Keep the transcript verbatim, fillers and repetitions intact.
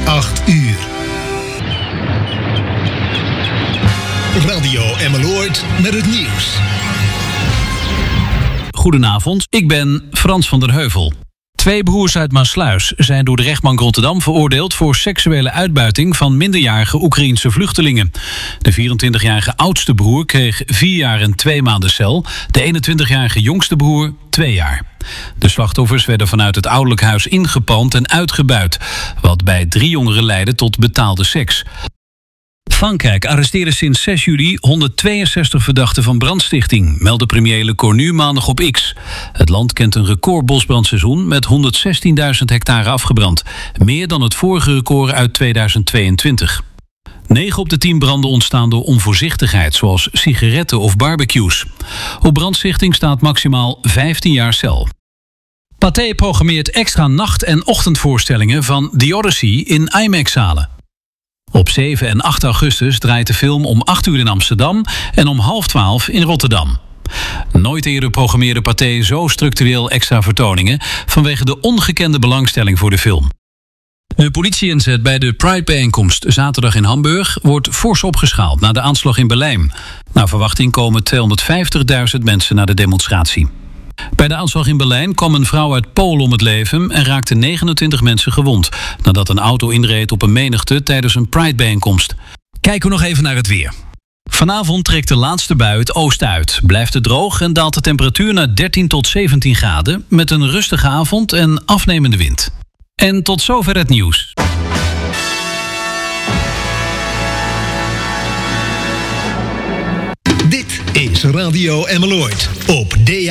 acht uur. Radio Emmeloord met het nieuws. Goedenavond, ik ben Frans van der Heuvel. Twee broers uit Maassluis zijn door de rechtbank Rotterdam veroordeeld voor seksuele uitbuiting van minderjarige Oekraïense vluchtelingen. De vierentwintigjarige oudste broer kreeg vier jaar en twee maanden cel. De eenentwintigjarige jongste broer twee jaar. De slachtoffers werden vanuit het ouderlijk huis ingepand en uitgebuit, wat bij drie jongeren leidde tot betaalde seks. Frankrijk arresteerde sinds zes juli honderdtweeënzestig verdachten van brandstichting, meldde premier Le Cornu maandag op X. Het land kent een record bosbrandseizoen met honderdzestienduizend hectare afgebrand. Meer dan het vorige record uit tweeduizend tweeëntwintig. negen op de tien branden ontstaan door onvoorzichtigheid, zoals sigaretten of barbecues. Op brandstichting staat maximaal vijftien jaar cel. Pathé programmeert extra nacht- en ochtendvoorstellingen van The Odyssey in IMAX-zalen. Op zeven en acht augustus draait de film om acht uur in Amsterdam en om half twaalf in Rotterdam. Nooit eerder programmeerde Pathé zo structureel extra vertoningen vanwege de ongekende belangstelling voor de film. De politieinzet bij de Pride-bijeenkomst zaterdag in Hamburg wordt fors opgeschaald na de aanslag in Berlijn. Naar verwachting komen tweehonderdvijftigduizend mensen naar de demonstratie. Bij de aanslag in Berlijn kwam een vrouw uit Polen om het leven en raakten negenentwintig mensen gewond nadat een auto inreed op een menigte tijdens een Pride-bijeenkomst. Kijken we nog even naar het weer. Vanavond trekt de laatste bui het oosten uit. Blijft het droog en daalt de temperatuur naar dertien tot zeventien graden met een rustige avond en afnemende wind. En tot zover het nieuws. Dit is Radio Emmeloord op D